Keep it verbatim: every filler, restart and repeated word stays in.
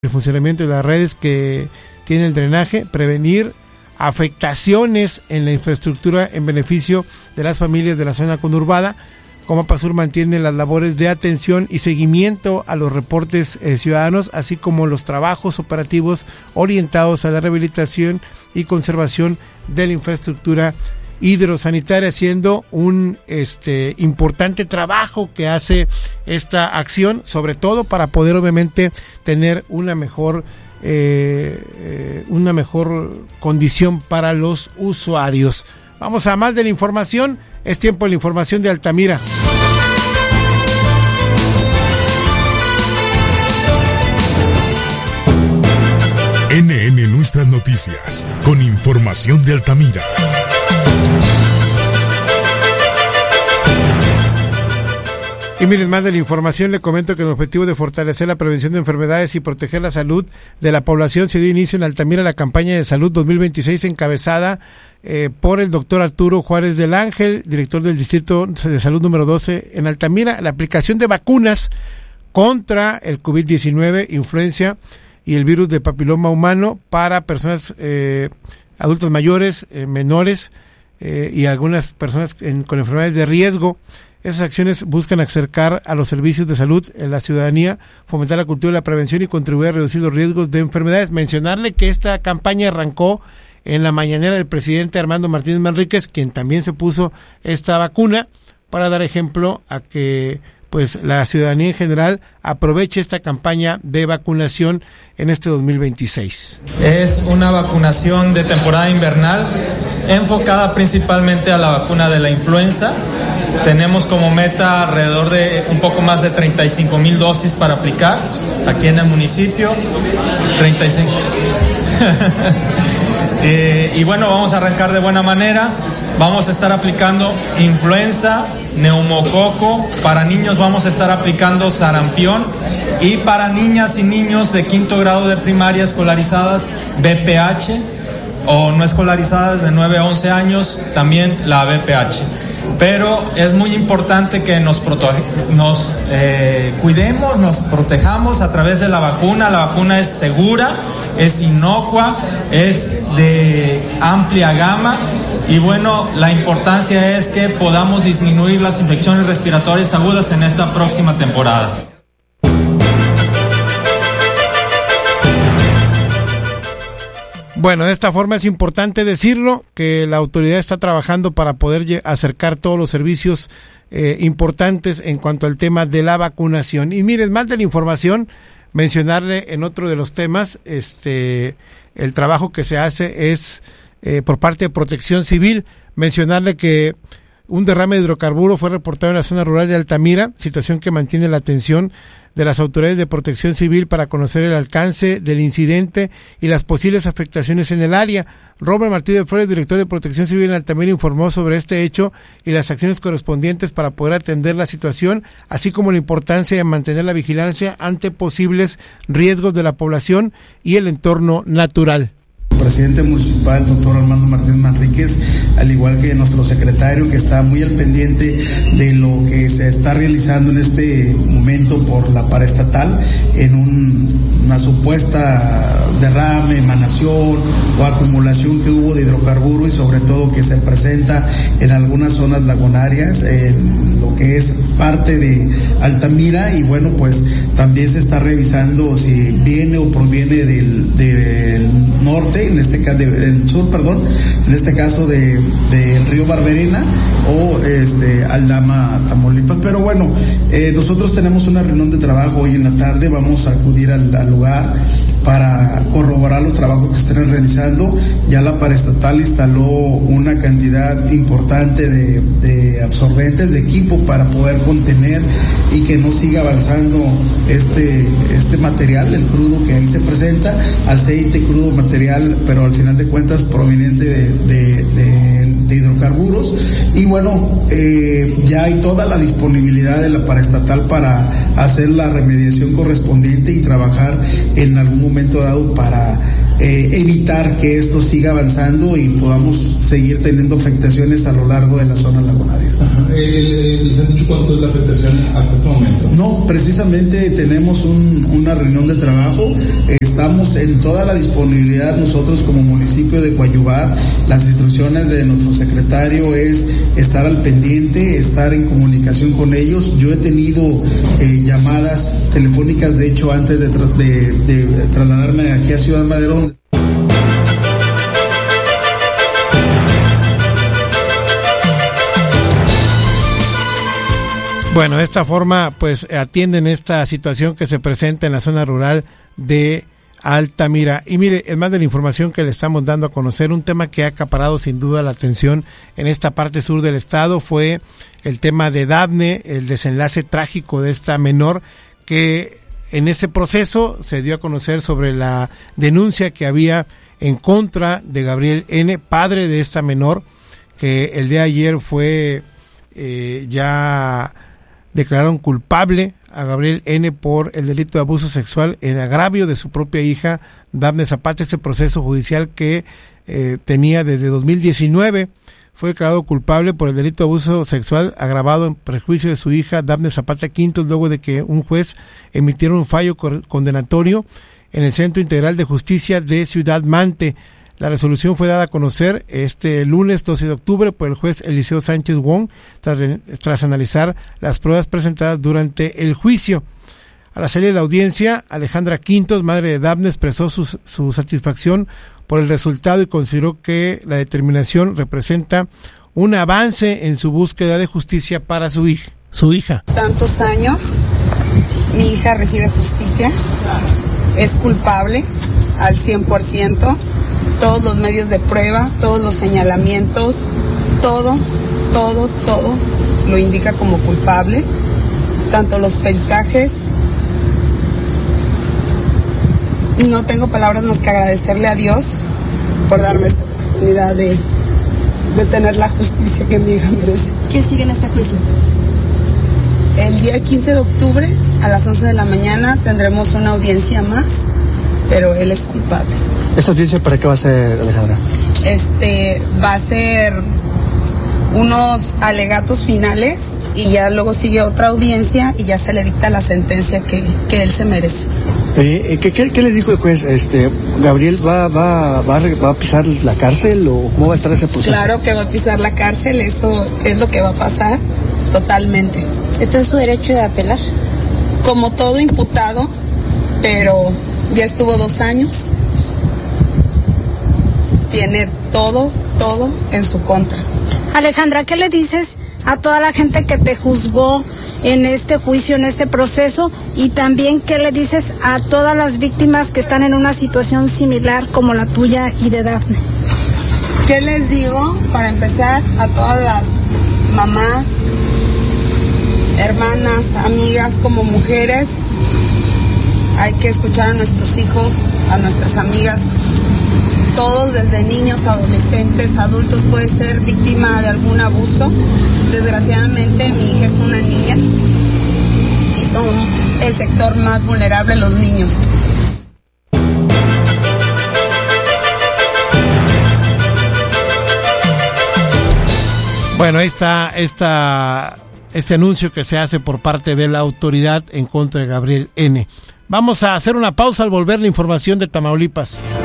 el funcionamiento de las redes que tiene el drenaje, prevenir afectaciones en la infraestructura en beneficio de las familias de la zona conurbada. Comapasur mantiene las labores de atención y seguimiento a los reportes eh, ciudadanos, así como los trabajos operativos orientados a la rehabilitación y conservación de la infraestructura hidrosanitaria, haciendo un este importante trabajo que hace esta acción, sobre todo para poder obviamente tener una mejor eh, eh, una mejor condición para los usuarios. Vamos a más de la información. Es tiempo de la información de Altamira. N N Nuestras Noticias, con información de Altamira. Y miren, más de la información, le comento que el objetivo de fortalecer la prevención de enfermedades y proteger la salud de la población se dio inicio en Altamira la campaña de salud dos mil veintiséis encabezada eh, por el doctor Arturo Juárez del Ángel, director del Distrito de Salud número doce en Altamira. La aplicación de vacunas contra el covid diecinueve, influenza y el virus de papiloma humano para personas eh, adultos mayores, eh, menores eh, y algunas personas en, con enfermedades de riesgo. Esas acciones buscan acercar a los servicios de salud en la ciudadanía, fomentar la cultura de la prevención y contribuir a reducir los riesgos de enfermedades. Mencionarle que esta campaña arrancó en la mañanera del presidente Armando Martínez Manríquez, quien también se puso esta vacuna, para dar ejemplo a que pues la ciudadanía en general aproveche esta campaña de vacunación en este dos mil veintiséis. Es una vacunación de temporada invernal enfocada principalmente a la vacuna de la influenza. Tenemos como meta alrededor de un poco más de treinta y cinco mil dosis para aplicar aquí en el municipio. treinta y cinco eh, y bueno, vamos a arrancar de buena manera. Vamos a estar aplicando influenza, neumococo. Para niños vamos a estar aplicando sarampión. Y para niñas y niños de quinto grado de primaria escolarizadas, B P H, o no escolarizadas de nueve a once años, también la B P H. Pero es muy importante que nos, protoge, nos eh, cuidemos, nos protejamos a través de la vacuna. La vacuna es segura, es inocua, es de amplia gama. Y bueno, la importancia es que podamos disminuir las infecciones respiratorias agudas en esta próxima temporada. Bueno, de esta forma es importante decirlo, que la autoridad está trabajando para poder acercar todos los servicios eh, importantes en cuanto al tema de la vacunación. Y miren, más de la información, mencionarle en otro de los temas, este, el trabajo que se hace es eh, por parte de Protección Civil. Mencionarle que un derrame de hidrocarburo fue reportado en la zona rural de Altamira, situación que mantiene la atención de las autoridades de Protección Civil para conocer el alcance del incidente y las posibles afectaciones en el área. Robert Martínez Flores, director de Protección Civil en Altamira, informó sobre este hecho y las acciones correspondientes para poder atender la situación, así como la importancia de mantener la vigilancia ante posibles riesgos de la población y el entorno natural. Presidente municipal, doctor Armando Martínez Manríquez, al igual que nuestro secretario, que está muy al pendiente de lo que se está realizando en este momento por la paraestatal en un, una supuesta derrame, emanación o acumulación que hubo de hidrocarburo, y sobre todo que se presenta en algunas zonas lagunarias, en lo que es parte de Altamira. Y bueno, pues también se está revisando si viene o proviene del, del norte, en este caso del sur, perdón, en este caso de del río Barberena o este Aldama, Tamaulipas. Pero bueno, eh, nosotros tenemos una reunión de trabajo hoy en la tarde. Vamos a acudir al, al lugar para corroborar los trabajos que estén realizando. Ya la paraestatal instaló una cantidad importante de, de absorbentes, de equipo, para poder contener y que no siga avanzando este este material, el crudo que ahí se presenta, aceite crudo, material, pero al final de cuentas proveniente de, de, de, de hidrocarburos. Y bueno, eh, ya hay toda la disponibilidad de la paraestatal para hacer la remediación correspondiente y trabajar en algún momento dado para eh, evitar que esto siga avanzando y podamos seguir teniendo afectaciones a lo largo de la zona lagunaria. ¿Les han dicho cuánto es la afectación hasta este momento? No, precisamente tenemos un, una reunión de trabajo, estamos en toda la disponibilidad nosotros como municipio de Coahuila. Las instrucciones de nuestro secretario es estar al pendiente, estar en comunicación con ellos. Yo he tenido eh, llamadas telefónicas, de hecho, antes de, tra- de, de trasladarme aquí a Ciudad Madero. Bueno, de esta forma, pues atienden esta situación que se presenta en la zona rural de Altamira. Y mire, es más de la información que le estamos dando a conocer, un tema que ha acaparado sin duda la atención en esta parte sur del estado fue el tema de Dafne, el desenlace trágico de esta menor, que en ese proceso se dio a conocer sobre la denuncia que había en contra de Gabriel N., padre de esta menor, que el día de ayer fue eh, ya declararon culpable a Gabriel N. por el delito de abuso sexual en agravio de su propia hija Dafne Zapata. Este proceso judicial que eh, tenía desde dos mil diecinueve fue declarado culpable por el delito de abuso sexual agravado en perjuicio de su hija Dafne Zapata Quintos, luego de que un juez emitiera un fallo condenatorio en el Centro Integral de Justicia de Ciudad Mante. La resolución fue dada a conocer este lunes doce de octubre por el juez Eliseo Sánchez Wong tras, tras analizar las pruebas presentadas durante el juicio. A la salida de la audiencia, Alejandra Quintos, madre de Dafne, expresó su, su satisfacción por el resultado y consideró que la determinación representa un avance en su búsqueda de justicia para su hija. Su hija. Tantos años, mi hija recibe justicia, es culpable al cien por ciento. Todos los medios de prueba, todos los señalamientos, todo, todo, todo lo indica como culpable. Tanto los peritajes. No tengo palabras más que agradecerle a Dios por darme esta oportunidad de, de tener la justicia que mi hija merece. ¿Qué sigue en este juicio? El día quince de octubre a las once de la mañana tendremos una audiencia más, pero él es culpable. ¿Esa audiencia para qué va a ser, Alejandra? Este, va a ser unos alegatos finales y ya luego sigue otra audiencia y ya se le dicta la sentencia que, que él se merece. Eh, ¿qué, qué, ¿Qué le dijo el juez? Este, ¿Gabriel va, va, va, va a pisar la cárcel o cómo va a estar ese proceso? Claro que va a pisar la cárcel, eso es lo que va a pasar totalmente. ¿Está en su derecho de apelar? Como todo imputado, pero ya estuvo dos años. Tiene todo, todo en su contra. Alejandra, ¿qué le dices a toda la gente que te juzgó en este juicio, en este proceso? Y también, ¿qué le dices a todas las víctimas que están en una situación similar como la tuya y de Dafne? ¿Qué les digo? Para empezar, a todas las mamás, hermanas, amigas, como mujeres, hay que escuchar a nuestros hijos, a nuestras amigas. Todos, desde niños, adolescentes, adultos, puede ser víctima de algún abuso. Desgraciadamente, mi hija es una niña y son el sector más vulnerable, los niños. Bueno, ahí está esta, este anuncio que se hace por parte de la autoridad en contra de Gabriel N. Vamos a hacer una pausa al volver la información de Tamaulipas.